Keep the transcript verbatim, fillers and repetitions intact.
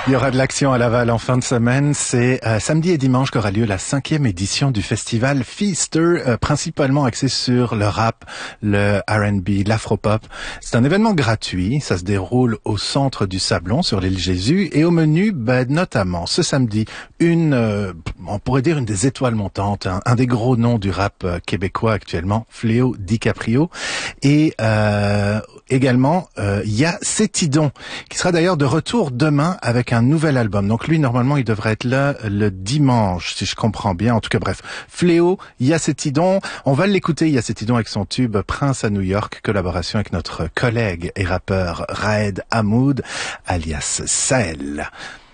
Il y aura de l'action à Laval en fin de semaine. C'est euh, samedi et dimanche qu'aura lieu la cinquième édition du festival Feaster, euh, principalement axé sur le rap, le R and B, l'afropop. C'est un événement gratuit. Ça se déroule au centre du Sablon, sur l'île Jésus. Et au menu, ben, notamment, ce samedi, une, euh, on pourrait dire une des étoiles montantes, hein, un des gros noms du rap euh, québécois actuellement, Fléau DiCaprio. Et euh, également, euh, il y a Cétidon, qui sera d'ailleurs de retour demain avec un nouvel album. Donc lui, normalement, il devrait être là le dimanche, si je comprends bien. En tout cas, bref, Fléau, Yacétidon. On va l'écouter, Yacétidon, avec son tube Prince à New York, collaboration avec notre collègue et rappeur Raed Hamoud, alias Sahel.